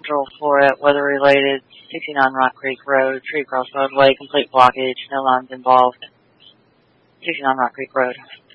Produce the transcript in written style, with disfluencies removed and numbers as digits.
schedule for it, weather related, 69 Rock Creek Road, tree across roadway, complete blockage, no lines involved. 69 Rock Creek Road.